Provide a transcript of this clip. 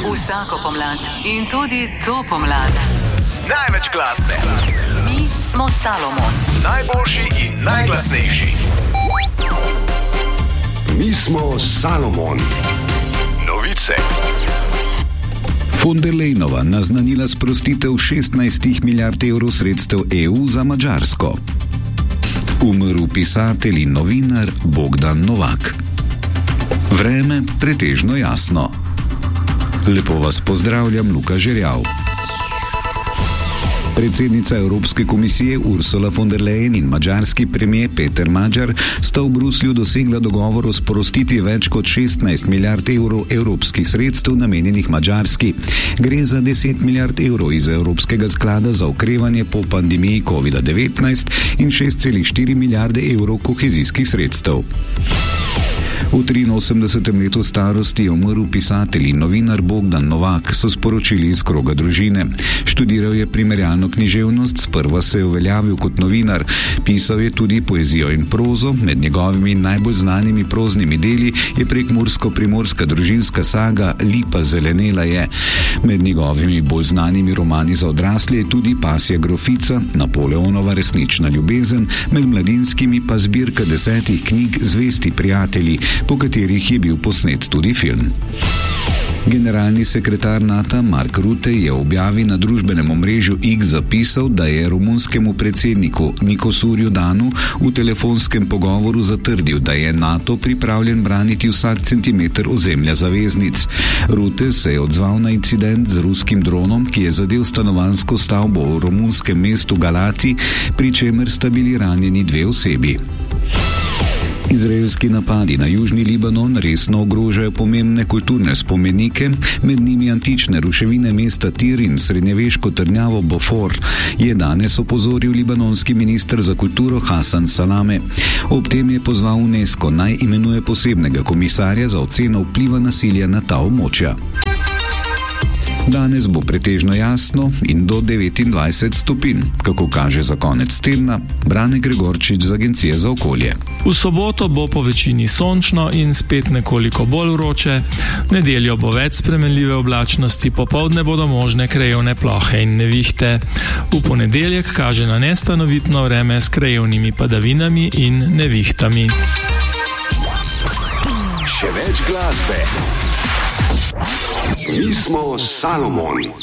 Vsako pomlad in tudi to pomlad. Največ glasbe. Mi smo Salomon. Najboljši in najglasnejši. Mi smo Salomon. Novice. Von der Leyenova naznanila sprostitev 16 milijard evrov sredstev EU za Madžarsko. Umrl pisatelj in novinar Bogdan Novak. Vreme pretežno jasno. Lepo vas pozdravljam, Luka Žerjav. Predsednica Evropske komisije Ursula von der Leyen in madžarski premier Peter Magyar sta v Bruslju dosegla dogovor o sprostitvi več kot 16 milijard evrov evropskih sredstev namenjenih Madžarski. Gre za 10 milijard evrov iz Evropskega sklada za okrevanje po pandemiji COVID-19 in 6,4 milijarde evrov kohezijskih sredstev. V 83. letu starosti je umrl pisatelj in novinar Bogdan Novak, so sporočili iz kroga družine. Študiral je primerjalno književnost, sprva se je uveljavil kot novinar. Pisal je tudi poezijo in prozo, med njegovimi najbolj znanimi proznimi deli je prekmursko-primorska družinska saga Lipa zelenela je. Med njegovimi bolj znanimi romani za odrasle je tudi Pasja grofica, Napoleonova resnična ljubezen, med mladinskimi pa zbirka 10 knjig Zvesti prijatelji, po katerih je bil posnet tudi film. Generalni sekretar NATO Mark Rutte je v objavi na družbenem omrežju X zapisal, da je romunskemu predsedniku Nicosurju Danu v telefonskem pogovoru zatrdil, da je NATO pripravljen braniti vsak centimeter ozemlja zaveznic. Rutte se je odzval na incident z ruskim dronom, ki je zadel stanovanjsko stavbo v romunskem mestu Galati, pri čemer sta bili ranjeni 2 osebi. Izraelski napadi na južni Libanon resno ogrožajo pomembne kulturne spomenike, med njimi antične ruševine mesta Tir in srednjeveško trdnjavo Bofor, je danes opozoril libanonski minister za kulturo Hasan Salame. Ob tem je pozval UNESCO naj imenuje posebnega komisarja za oceno vpliva nasilja na ta območja. Danes bo pretežno jasno in do 29 stopinj, kako kaže za konec tedna Brane Gregorčič z Agencije za okolje. V soboto bo po večini sončno in spet nekoliko bolj vroče, v nedeljo bo več spremenljive oblačnosti, popoldne bodo možne krajevne plohe in nevihte. V ponedeljek kaže na nestanovitno vreme s krajevnimi padavinami in nevihtami. Še več glasbe. Mi smo Salomon.